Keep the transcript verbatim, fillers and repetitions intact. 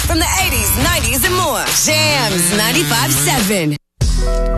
from the eighties, nineties, and more. Jams ninety-five point seven.